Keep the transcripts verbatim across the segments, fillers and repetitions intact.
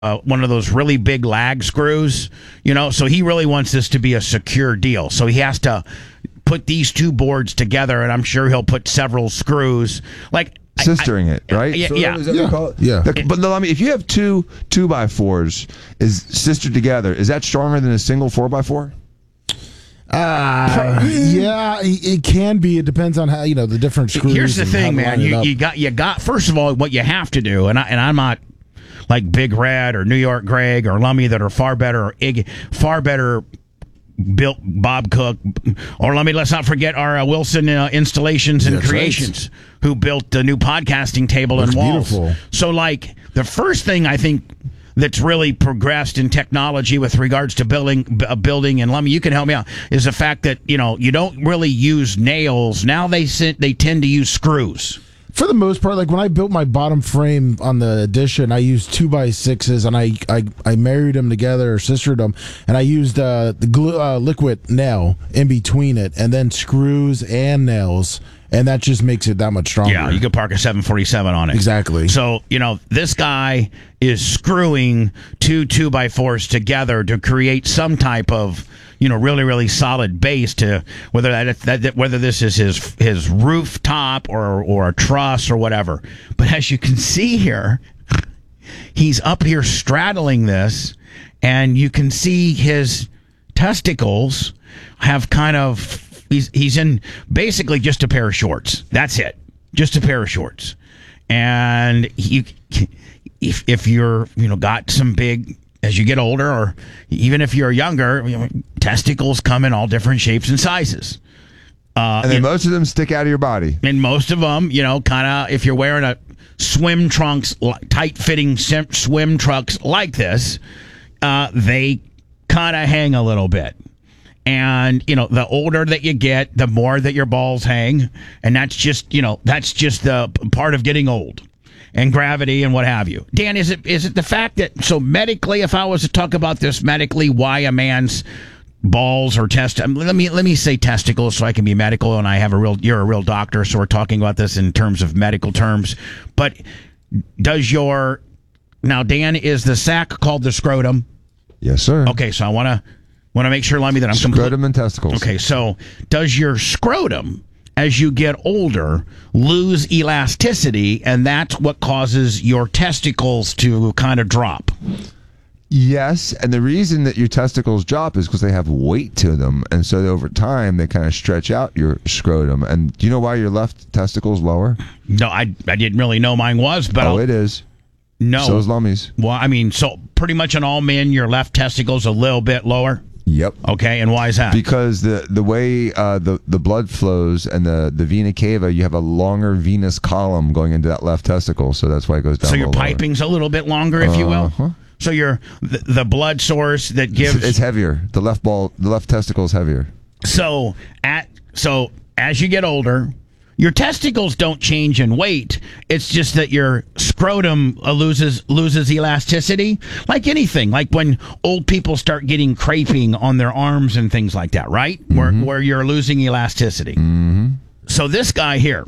uh, one of those really big lag screws, you know. So he really wants this to be a secure deal. So he has to put these two boards together, and I'm sure he'll put several screws, like sistering I, I, it, right? Yeah, so yeah. Is that yeah. What they call it? yeah. The, but no, I mean, if you have two two by fours is sistered together, is that stronger than a single four by four? Uh, yeah, it can be. It depends on how, you know, the different screws. Here's the thing, man. You, you got you got first of all what you have to do, and I and I'm not like Big Red or New York Greg or Lummy that are far better or Ig, far better built Bob Cook, or let me let's not forget our uh, Wilson uh, Installations and That's Creations, right. who built the new podcasting table Looks and walls. beautiful. So like the first thing I think that's really progressed in technology with regards to building, uh, building, and Lummy, you can help me out, is the fact that, you know, you don't really use nails. Now they they tend to use screws. For the most part, like when I built my bottom frame on the addition, I used two by sixes, and I I, I married them together or sistered them, and I used uh, the glue, uh, liquid nail in between it, and then screws and nails, and that just makes it that much stronger. Yeah, you could park a seven forty-seven on it. Exactly. So, you know, this guy is screwing two two by fours together to create some type of, you know, really, really solid base to whether that, that, that whether this is his his rooftop or or a truss or whatever. But as you can see here, he's up here straddling this, and you can see his testicles have kind of he's he's in basically just a pair of shorts. That's it, just a pair of shorts. And you, if if you're you know got some big. As you get older, or even if you're younger, you know, testicles come in all different shapes and sizes. Uh, and then and, most of them stick out of your body. and most of them, you know, kind of, if you're wearing a swim trunks, tight-fitting swim trunks like this, uh, they kind of hang a little bit. And, you know, the older that you get, the more that your balls hang. And that's just, you know, that's just the part of getting old. And gravity and what have you. Dan, is it is it the fact that, so medically, if I was to talk about this medically, why a man's balls or test, let me let me say testicles so I can be medical, and I have a real, you're a real doctor, so we're talking about this in terms of medical terms. But does your, now Dan, is the sac called the scrotum? Yes, sir. Okay, so I want to want to make sure, Lummy, that I'm Scrotum complete. and testicles. Okay, so does your scrotum, as you get older, lose elasticity, and that's what causes your testicles to kind of drop? Yes, and the reason that your testicles drop is because they have weight to them, and so over time they kind of stretch out your scrotum. And do you know why your left testicle's lower? No, I I didn't really know mine was, but oh, I'll, it is. no. So is Lummy's. Well, I mean, so pretty much in all men, your left testicle's a little bit lower. Yep. Okay, and why is that? Because the the way uh, the the blood flows and the the vena cava, you have a longer venous column going into that left testicle, so that's why it goes down. So your a little lower. piping's a little bit longer, if you will. Uh-huh. So your the, the blood source that gives It's, it's heavier. The left ball, the left testicle is heavier. So at so as you get older, your testicles don't change in weight. It's just that your scrotum uh, loses loses elasticity, like anything. Like when old people start getting creping on their arms and things like that, right? Mm-hmm. Where where you're losing elasticity. Mm-hmm. So this guy here,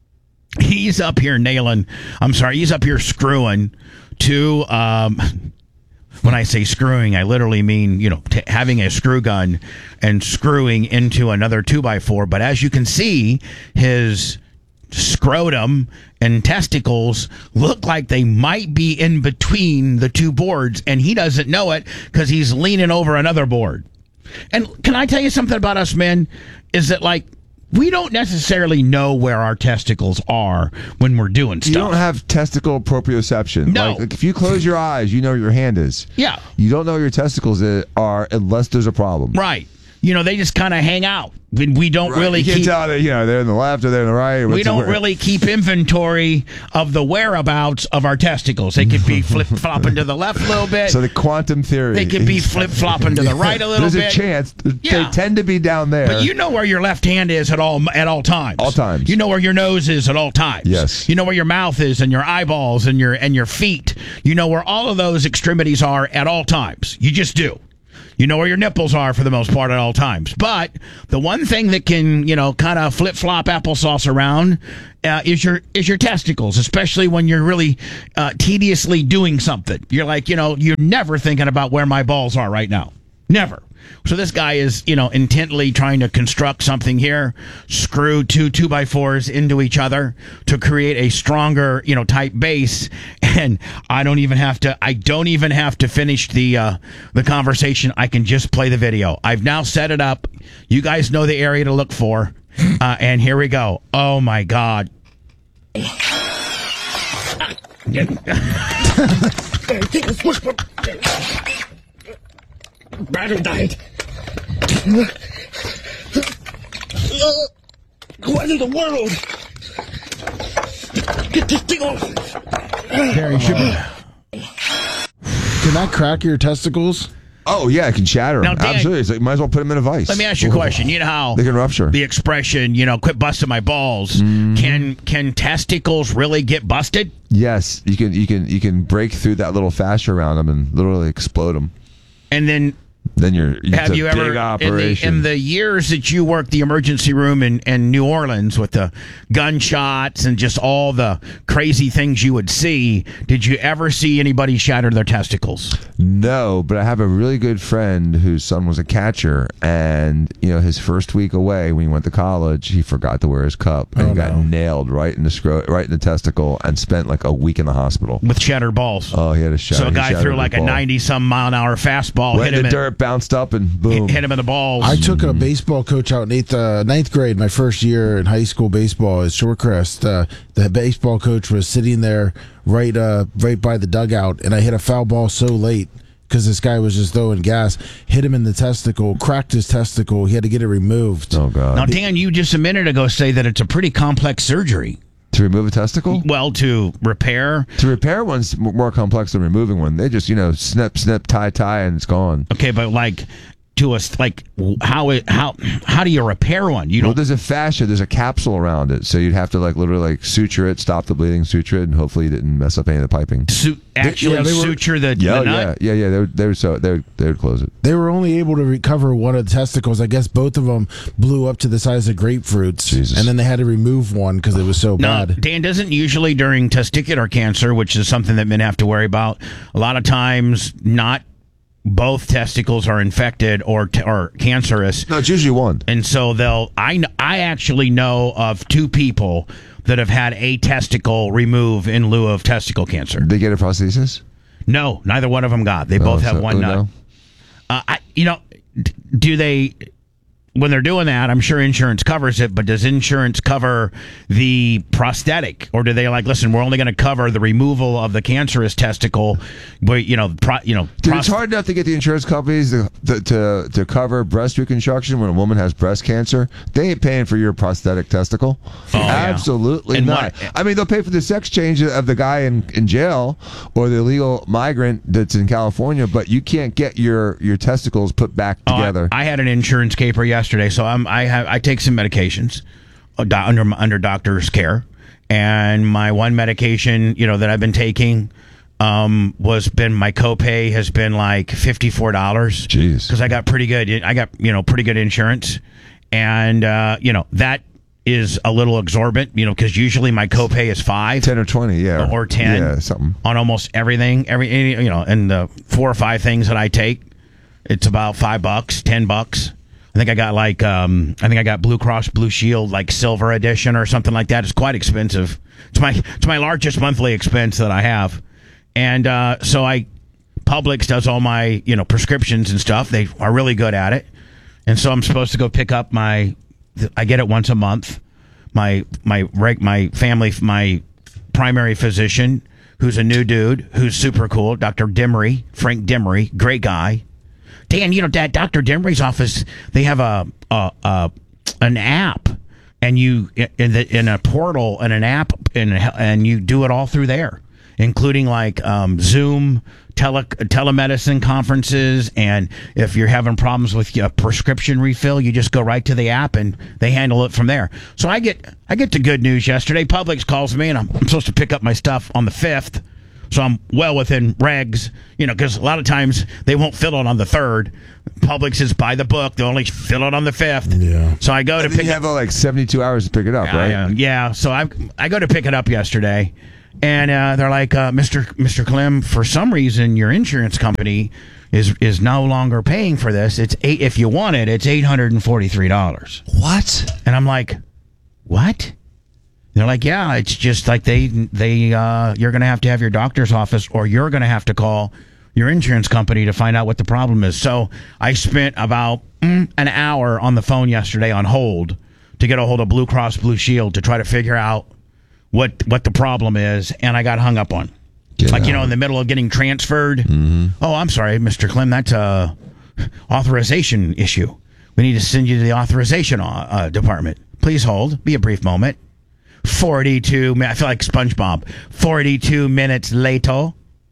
he's up here nailing. I'm sorry, he's up here screwing to. Um, When I say screwing, I literally mean, you know, t- having a screw gun and screwing into another two by four. But as you can see, his scrotum and testicles look like they might be in between the two boards, and he doesn't know it because he's leaning over another board. And can I tell you something about us men? Is that, like, we don't necessarily know where our testicles are when we're doing stuff. You don't have testicle proprioception. No. Like, if you close your eyes, you know where your hand is. Yeah. You don't know where your testicles are unless there's a problem. Right. You know, they just kind of hang out. We, we don't Right. really you can't keep... tell that, you know, they're in the left or they're in the right. Or We what's don't where. really keep inventory of the whereabouts of our testicles. They could be flip-flopping to the left a little bit. So the quantum theory. They could be flip-flopping to the right a little There's bit. a chance. Yeah. They tend to be down there. But you know where your left hand is at all at all times. All times. You know where your nose is at all times. Yes. You know where your mouth is and your eyeballs and your and your feet. You know where all of those extremities are at all times. You just do. You know where your nipples are for the most part at all times. But the one thing that can, you know, kind of flip-flop applesauce around uh, is your is your testicles, especially when you're really uh, tediously doing something. You're like, you know, you're never thinking about where my balls are right now. Never. So this guy is, you know, intently trying to construct something here, screw two two by fours into each other to create a stronger, you know, type base. And I don't even have to. I don't even have to finish the uh, the conversation. I can just play the video. I've now set it up. You guys know the area to look for. Uh, and here we go. Oh my God. Battle died. What in the world? Get this thing off. There, you should be. Can that crack your testicles? Oh yeah, it can shatter Now, them. Dan, Absolutely. It's like, might as well put them in a vice. Let me ask you a question. You know how They can rupture. the expression, you know, quit busting my balls. Mm-hmm. Can can testicles really get busted? Yes, you can. You can. You can break through that little fascia around them and literally explode them. And then Then you're. It's have a you big ever, in the, operation. in the years that you worked the emergency room in, in New Orleans with the gunshots and just all the crazy things you would see, did you ever see anybody shatter their testicles? No, but I have a really good friend whose son was a catcher, and you know his first week away when he went to college, he forgot to wear his cup and Oh, he got no. nailed right in the scro- right in the testicle, and spent like a week in the hospital. With shattered balls. Oh, he had a shot. so a he guy shattered threw the like a ball. ninety-some mile an hour fastball, Went hit in him, the in, dirt, bounced up, and boom. hit him in the balls. I took a baseball coach out in eighth, uh, ninth grade, my first year in high school baseball at Shorecrest. Uh, the baseball coach was sitting there right, uh, right by the dugout, and I hit a foul ball so late because this guy was just throwing gas. Hit him in the testicle, cracked his testicle. He had to get it removed. Oh god! Now, Dan, you just a minute ago say that it's a pretty complex surgery. To remove a testicle? Well, to repair. To repair one's m- more complex than removing one. They just, you know, snip, snip, tie, tie, and it's gone. Okay, but like to us, like how it how how do you repair one? You Well, don't. there's a fascia, there's a capsule around it, so you'd have to like literally like suture it, stop the bleeding, suture it, and hopefully you didn't mess up any of the piping. Su- actually yeah, they were- suture the, Yeah, the yeah, nut. yeah, yeah. They would, they would so they would, they would close it. They were only able to recover one of the testicles. I guess both of them blew up to the size of grapefruits. Jesus. And then they had to remove one because it was so No, bad. Dan, doesn't usually during testicular cancer, which is something that men have to worry about, a lot of times not both testicles are infected or t- or cancerous. No, it's usually one. And so they'll. I kn- I actually know of two people that have had a testicle removed in lieu of testicle cancer. They get a prosthesis. No, neither one of them got. They both Oh, have so- one oh, nut. no? Uh, I, you know, d- do they? When they're doing that, I'm sure insurance covers it, but does insurance cover the prosthetic, or do they like, listen, we're only going to cover the removal of the cancerous testicle, but you know, pro, you know, Dude, pros- it's hard enough to get the insurance companies to, to to to cover breast reconstruction when a woman has breast cancer. They ain't paying for your prosthetic testicle. Oh, yeah. Absolutely And not. what- I mean, they'll pay for the sex change of the guy in, in jail or the illegal migrant that's in California, but you can't get your, your testicles put back Oh, I- together. I, had an insurance caper yesterday, so I'm I have I take some medications uh, do- under under doctor's care, and my one medication, you know, that I've been taking um was been my copay has been like fifty-four dollars. Jeez. Because I got pretty good I got, you know, pretty good insurance, and uh you know that is a little exorbitant, you know, because usually my copay is five ten or twenty, yeah. or ten Yeah, something. on almost everything, every any- you know, and the four or five things that I take, it's about five bucks, ten bucks. I think I got like um, I think I got Blue Cross Blue Shield like silver edition or something like that. It's quite expensive. It's my it's my largest monthly expense that I have, and uh, so I Publix does all my, you know, prescriptions and stuff. They are really good at it, and so I'm supposed to go pick up my. I get it once a month. My my reg, my family my primary physician, who's a new dude, who's super cool, Doctor Demery, Frank Demery, great guy. Dan, you know, Dad, Doctor Demery's office, they have a, a, a an app, and you in the in a portal and an app, and and you do it all through there, including like um, Zoom, tele telemedicine conferences, and if you're having problems with a prescription refill, you just go right to the app and they handle it from there. So I get I get the good news yesterday. Publix calls me, and I'm, I'm supposed to pick up my stuff on the fifth. So I'm well within regs, you know, because a lot of times they won't fill it on the third. Publix is by the book. They only fill it on the fifth. Yeah. So I go to And then pick you it have uh, like seventy-two hours to pick it up, right? Yeah, yeah. So I I go to pick it up yesterday, and uh, they're like, uh, Mister Mister Clem, for some reason your insurance company is is no longer paying for this. It's eight if you want it, it's eight hundred and forty three dollars. What? And I'm like, what? They're like, yeah, it's just like they they uh, you're gonna have to have your doctor's office, or you're gonna have to call your insurance company to find out what the problem is. So I spent about mm, an hour on the phone yesterday on hold to get a hold of Blue Cross Blue Shield to try to figure out what what the problem is, and I got hung up on. Get like, you out. know, in the middle of getting transferred. Mm-hmm. Oh, I'm sorry, Mister Clem, that's a authorization issue. We need to send you to the authorization uh, department. Please hold. Be a brief moment. forty-two I feel like SpongeBob. forty-two minutes later.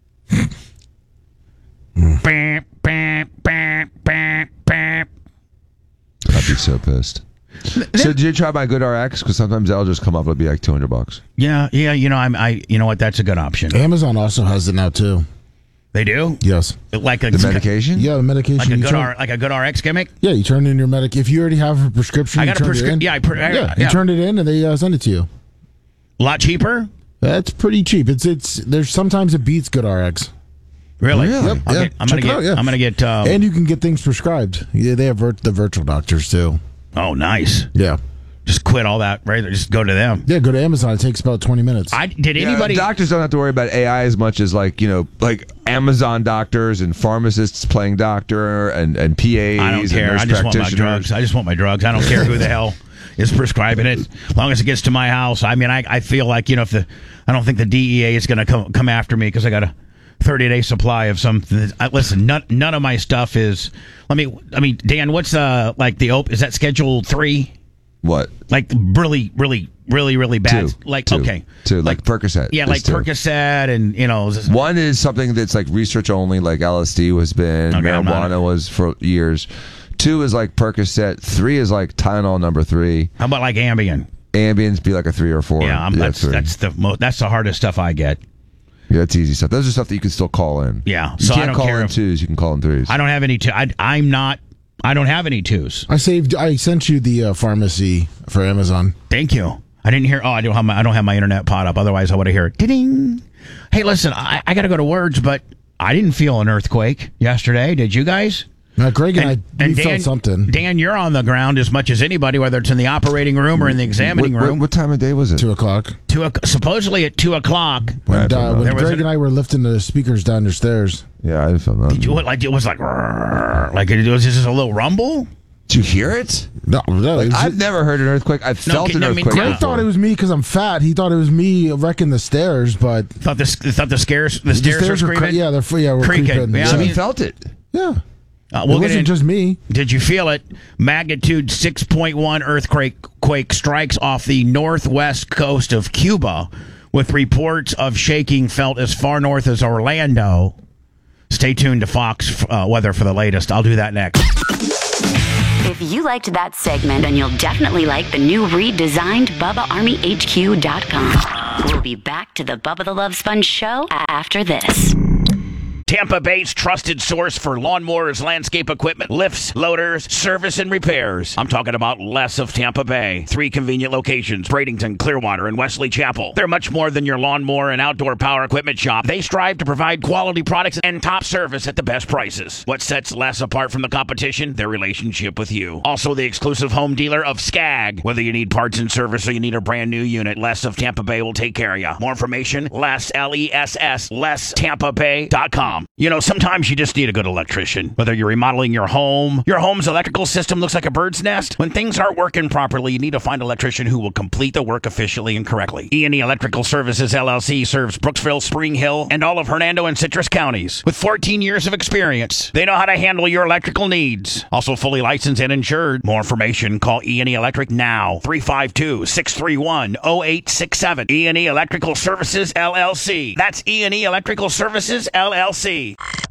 Bam, bam, bam, bam, bam. I'd be so pissed. So did you try my Good R X? Because sometimes that'll just come up. It'll be like two hundred bucks. Yeah, yeah, you know, I'm, I, you know what? That's a good option. Amazon also has it now too. They do? Yes. Like a, The medication? Yeah, the medication. like a you good turn- R, like a good R X gimmick? Yeah, you turn in your medic. If you already have a prescription, I you got a turn it in. prescription. Yeah, I, pre- I, Yeah, yeah, you turn it in and they uh, send it to you. a lot cheaper. That's pretty cheap. It's it's there's sometimes it beats Good R X. Really? Really? Yep, I'm, yeah. get, I'm Check gonna it get. out, yeah. I'm gonna get. Um, And you can get things prescribed. Yeah, they have vir- the virtual doctors too. oh, nice. Yeah. Just quit all that. Right? Just go to them. Yeah, go to Amazon. It takes about twenty minutes. I did Yeah, anybody? doctors don't have to worry about A I as much as like, you know, like Amazon doctors and pharmacists playing doctor and, and P As I don't and care. nurse I just want my practitioners. drugs. I just want my drugs. I don't care who the hell is prescribing it. As long as it gets to my house. I mean, I, I feel like, you know, if the I don't think the D E A is going to come come after me because I got a thirty day supply of something. I, listen, none none of my stuff is. Let me. I mean, Dan, what's uh like the op? Is that Schedule three? What? Like really, really, really, really bad. Two. Like Two. okay, Two. Like Percocet. Yeah, is like two. Percocet, and you know. is- One is something that's like research only, like L S D was been, Okay, I'm not- marijuana was for years. Two is like Percocet. Three is like Tylenol number three. How about like Ambien? Ambience be like a three or four. Yeah, I'm, that's three. that's the most. That's the hardest stuff I get. Yeah, that's easy stuff. Those are stuff that you can still call in. Yeah, You so I can't don't call care in if- twos. You can call in threes. I don't have any. Two, I, I'm not. I don't have any twos. I saved. I sent you the uh, pharmacy for Amazon. Thank you. I didn't hear. Oh, I don't have my. I don't have my internet pot up. Otherwise, I would have heard. Ding. Hey, listen. I, I got to go to words, but I didn't feel an earthquake yesterday. Did you guys? Now, Greg and, I, we Dan, felt something. Dan, you're on the ground as much as anybody, whether it's in the operating room or in the examining what, what- room. What time of day was it? Two o'clock. Two, o- supposedly at two o'clock. When, I don't uh, know. when There was Greg an- and I were lifting the speakers down the stairs. Yeah, I didn't feel nothing. Did you, like it was like like it was just a little rumble. Did you hear it? No, no. it was I've just- never heard an earthquake. I've No, felt okay, an I mean, earthquake. Greg Greg before. thought it was me because I'm fat. He thought it was me wrecking the stairs, but Thought the thought the scares the the stairs, stairs were were cre- screaming. yeah, they're yeah, we're Creaking. creeping. Yeah, So I he mean- felt it. yeah. Uh, It we'll get wasn't in- just me. Did you feel it? Magnitude six point one earthquake quake strikes off the northwest coast of Cuba, with reports of shaking felt as far north as Orlando. Stay tuned to Fox uh, Weather for the latest. I'll do that next. If you liked that segment, then you'll definitely like the new redesigned Bubba Army H Q dot com. We'll be back to the Bubba the Love Sponge show after this. Tampa Bay's trusted source for lawnmowers, landscape equipment, lifts, loaders, service, and repairs. I'm talking about Les of Tampa Bay. Three convenient locations, Bradenton, Clearwater, and Wesley Chapel. They're much more than your lawnmower and outdoor power equipment shop. They strive to provide quality products and top service at the best prices. What sets Les apart from the competition? Their relationship with you. Also, the exclusive home dealer of Skag. Whether you need parts and service or you need a brand new unit, Les of Tampa Bay will take care of you. More information, Les, L E S S, Les Tampa Bay dot com. You know, sometimes you just need a good electrician. Whether you're remodeling your home, your home's electrical system looks like a bird's nest. When things aren't working properly, you need to find an electrician who will complete the work efficiently and correctly. E and E Electrical Services, L L C serves Brooksville, Spring Hill, and all of Hernando and Citrus counties. With fourteen years of experience, they know how to handle your electrical needs. Also fully licensed and insured. More information, call E and E Electric now. three five two, six three one, zero eight six seven. E and E Electrical Services, L L C. That's E and E Electrical Services, L L C.